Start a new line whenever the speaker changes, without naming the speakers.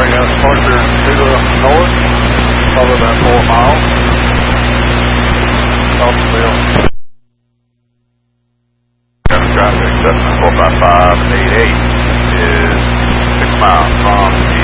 I got departure to the north, other than 4 miles. Thompsonville. Traffic, 7455 and 88 is 6 miles from